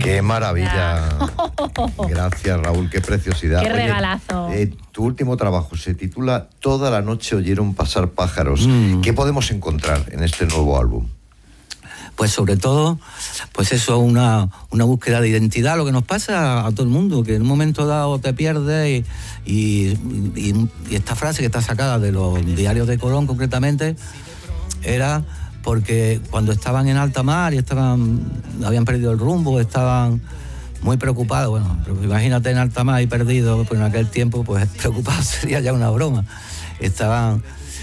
Qué maravilla. Gracias, Raúl, qué preciosidad. Qué regalazo. Tu último trabajo se titula Toda la noche oyeron pasar pájaros. ¿Qué podemos encontrar en este nuevo álbum? Pues sobre todo, pues eso, una búsqueda de identidad, lo que nos pasa a todo el mundo, que en un momento dado te pierdes y esta frase que está sacada de los diarios de Colón concretamente, era porque cuando estaban en alta mar y habían perdido el rumbo, estaban muy preocupados, bueno, pero imagínate en alta mar y perdido, pues en aquel tiempo, pues preocupados sería ya una broma, estaban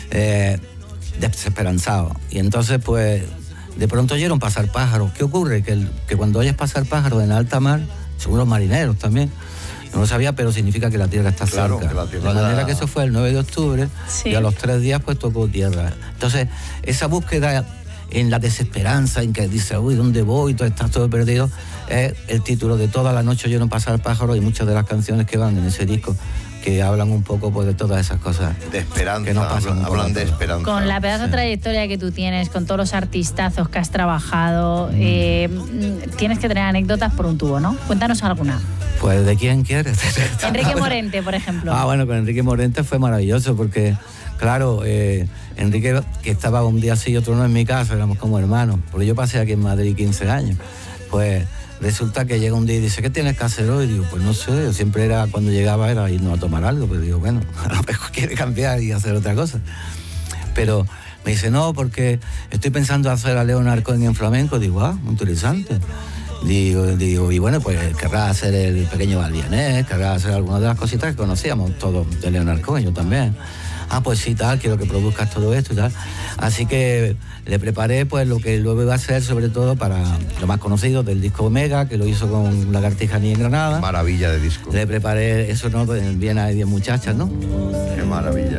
desesperanzados, y entonces pues de pronto oyeron pasar pájaros. ¿Qué ocurre? Que cuando oyes pasar pájaros en alta mar, según los marineros también, no lo sabía, pero significa que la tierra está cerca. De manera que eso fue el 9 de octubre, sí. Y a los 3 días pues tocó tierra. Entonces, esa búsqueda en la desesperanza, en que dice, uy, ¿dónde voy? Todo está todo perdido, es el título de Toda la noche oyeron pasar pájaros, y muchas de las canciones que van en ese disco que hablan un poco pues, de todas esas cosas. De esperanza, que nos pasan, hablan de esperanza. Con la pedazo de trayectoria que tú tienes, con todos los artistazos que has trabajado, tienes que tener anécdotas por un tubo, ¿no? Cuéntanos alguna. Pues, ¿de quién quieres? Enrique Morente, por ejemplo. Bueno, con Enrique Morente fue maravilloso, porque, claro, Enrique, que estaba un día sí y otro no en mi casa, éramos como hermanos, porque yo pasé aquí en Madrid 15 años, pues resulta que llega un día y dice, ¿qué tienes que hacer hoy? Y digo, pues no sé, siempre era, cuando llegaba era irnos a tomar algo, pero digo, bueno, a lo mejor quiere cambiar y hacer otra cosa. Pero me dice, no, porque estoy pensando hacer a Leonard Cohen en flamenco. Digo, muy interesante. Digo, y bueno, pues querrá hacer el pequeño Balvianés, querrá hacer algunas de las cositas que conocíamos todos de Leonard Cohen, yo también. Pues sí, tal, quiero que produzcas todo esto y tal. Así que le preparé pues lo que luego iba a hacer, sobre todo para lo más conocido del disco Omega, que lo hizo con Lagartija Ni en Granada. Maravilla de disco. Le preparé eso, ¿no? En Viena hay 10 muchachas, ¿no? Qué maravilla.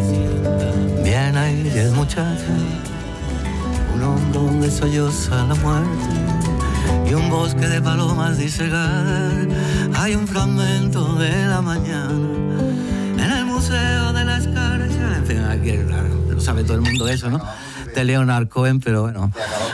Viena hay 10 muchachas, un hondo donde solloza la muerte y un bosque de palomas disegadas. Hay un fragmento de la mañana en el Museo de la Escarcha. En fin, aquí, claro, lo sabe todo el mundo eso, ¿no? De Leonard Cohen, pero bueno.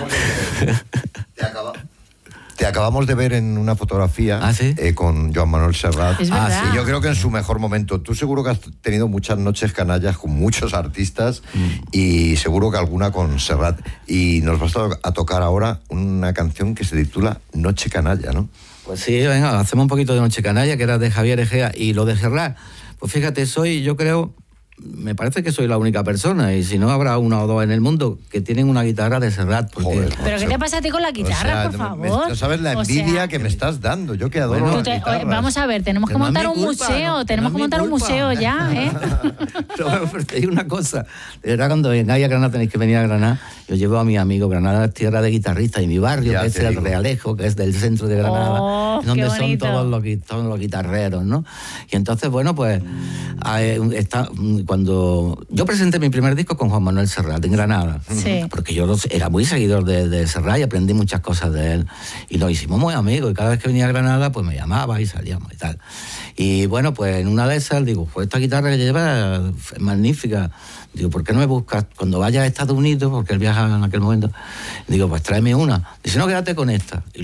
Te acabamos de ver en una fotografía ¿sí? Con Joan Manuel Serrat. Es verdad. Sí, yo creo que en su mejor momento. Tú seguro que has tenido muchas noches canallas con muchos artistas y seguro que alguna con Serrat. Y nos vas a tocar ahora una canción que se titula Noche Canalla, ¿no? Pues sí, venga, hacemos un poquito de Noche Canalla, que era de Javier Egea. Y lo de Serrat, pues fíjate, yo creo, me parece que soy la única persona, y si no habrá una o dos en el mundo que tienen una guitarra de Serrat. Porque... Joder, ¿pero qué te pasa a ti con la guitarra, por favor? No sabes la envidia que me estás dando, yo que adoro las guitarras. Vamos a ver, tenemos que montar un museo, no, tenemos que montar un museo ya, ¿eh? Pero te digo una cosa, de verdad, cuando vengáis a Granada, tenéis que venir a Granada, yo llevo a mi amigo. Granada es tierra de guitarristas, y mi barrio, que es el Realejo, que es del centro de Granada, donde son todos los guitarreros, ¿no? Y entonces, bueno, pues cuando yo presenté mi primer disco con Juan Manuel Serrat en Granada, sí. Porque yo era muy seguidor de Serrat y aprendí muchas cosas de él, y nos hicimos muy amigos, y cada vez que venía a Granada pues me llamaba y salíamos y tal. Y bueno, pues en una de esas digo, pues esta guitarra que lleva es magnífica, digo, ¿por qué no me buscas cuando vayas a Estados Unidos? Porque él viaja en aquel momento. Digo, pues tráeme una. Dice, no, quédate con esta.